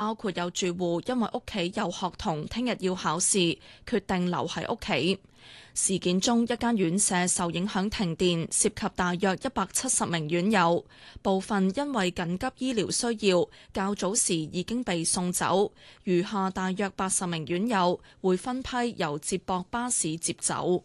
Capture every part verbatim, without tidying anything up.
包括有住戶因為屋企有學童聽日要考試，決定留喺屋企。事件中，一間院舍受影響停電，涉及大約一百七十名院友，部分因為緊急醫療需要，較早時已經被送走，餘下大約八十名院友會分批由接駁巴士接走。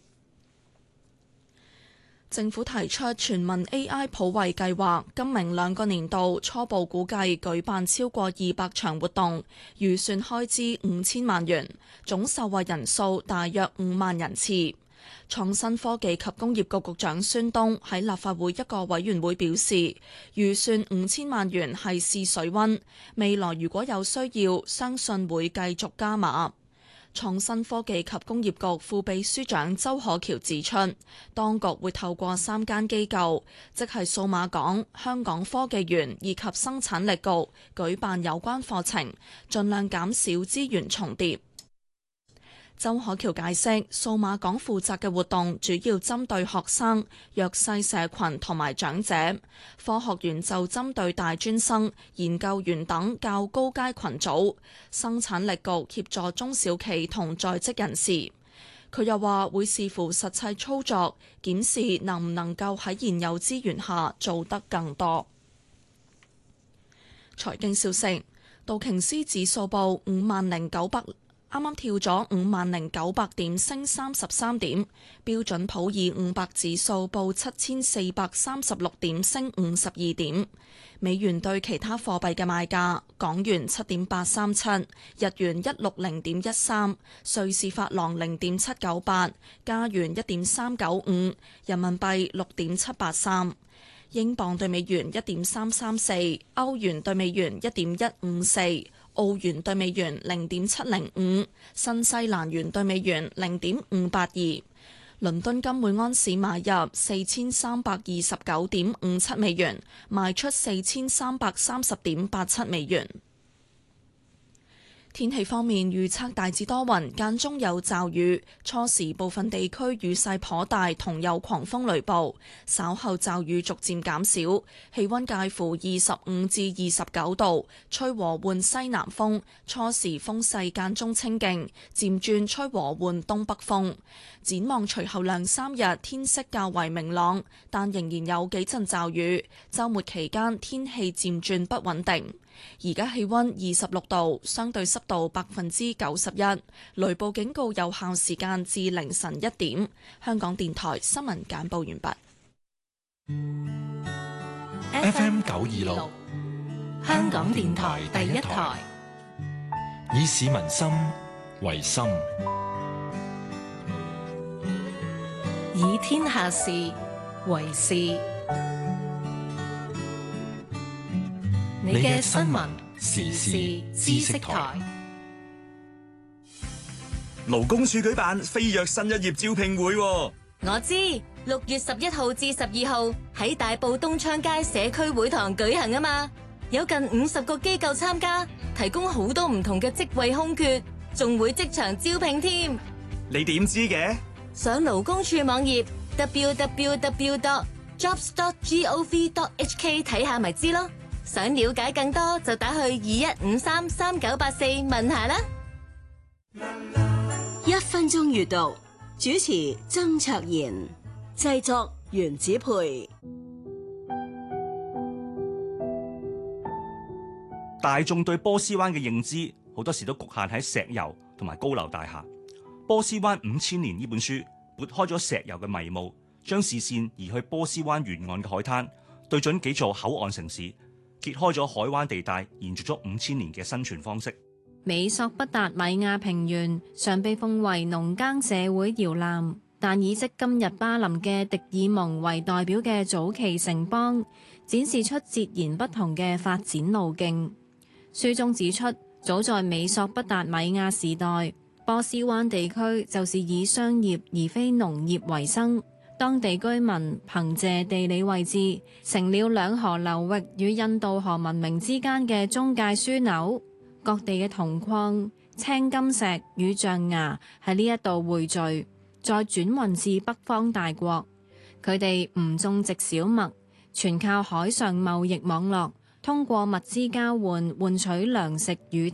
政府提出全民 A I 普惠計劃，今明兩個年度初步估計舉辦超過二百場活動，預算開支五千萬元，總受惠人數大約五萬人次。創新科技及工業局局長孫東喺立法會一個委員會表示，預算五千萬元係試水溫，未來如果有需要，相信會繼續加碼。創新科技及工業局副秘書長周可橋指出，當局會透過三間機構，即係數碼港、香港科技園以及生產力局舉辦有關課程，盡量減少資源重疊。周可橋解釋，數碼港負責嘅活動主要針對學生、弱勢社群同埋長者，科學園就針對大專生、研究員等較高階群組，生產力局協助中小企同在職人士。佢又話會視乎實際操作，檢視能唔能夠喺現有資源下做得更多。財經消息，道瓊斯指數報五萬零九百。啱啱跳咗五萬零九百點，升三十三點。標準普爾五百指數報七千四百三十六點，升五十二點。美元對其他貨幣嘅賣價：港元七點八三七，日元一六零點一三，瑞士法郎零點七九八，加元一點三九五，人民幣六點七八三。英鎊對美元一點三三四，歐元對美元一點一五四，澳元對美元零點七零五，新西蘭元對美元零點五八二。倫敦金每安士買入四千三百二十九點五七美元，賣出四千三百三十點八七美元。天氣方面，預測大致多雲，間中有驟雨，初時部分地區雨勢頗大，同有狂風雷暴。稍後驟雨逐漸減少，氣溫介乎二十五至二十九度，吹和緩西南風，初時風勢間中清勁，漸轉吹和緩東北風。展望隨後兩三日天色較為明朗，但仍然有幾陣驟雨。週末期間天氣漸轉不穩定。而家氣溫二十六度，相對濕度百分之九十一，雷暴警告有效時間至凌晨一點。香港電台新聞簡報完畢。 F M 九二六，香港電台第一台，以市民心為心， 以天下事為事。你嘅新聞時事知識台。 勞工處舉辦飛躍新一頁招聘會。 我知，六月十一號至十二號喺大埔東昌街社區會堂舉行啊嘛，有近五十個機構參加，提供好多唔同嘅職位空缺，仲會即場招聘添。 你點知嘅？ 上勞工處網頁 double-u double-u double-u dot jobs dot gov dot h k 睇下咪知咯。想了解更多就打去二一五三三九八四問下啦。 一分鐘閱讀，主持曾卓賢，製作原子培。 大眾對波斯灣嘅認知好多時都局限喺石油同埋高樓大廈。波斯灣五千年呢本書撥開咗石油嘅迷霧，將視線移去波斯灣沿岸嘅海灘，對準幾座口岸城市，揭開咗海灣地帶延續咗五千年嘅生存方式。 美索不達米亞平原常被奉為農耕社會搖籃，但以即今日巴林嘅迪爾蒙為代表嘅早期城邦，展示出截然不同嘅發展路徑。書中指出，早在美索不達米亞時代，波斯灣地區就是以商業而非農業為生。當地居民憑借地理位置，成了兩河流域與印度河文明之間嘅中介樞紐。各地嘅銅礦、青金石與象牙喺呢一度匯聚，再轉運至北方大國。佢哋唔種植小麥，全靠海上貿易網絡，通過物資交換換取糧食與